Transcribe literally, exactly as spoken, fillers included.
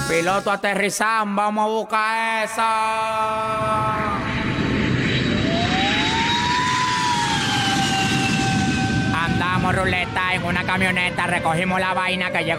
Piloto aterrizan, vamos a buscar eso. Andamos ruleta en una camioneta, recogimos la vaina que llegó.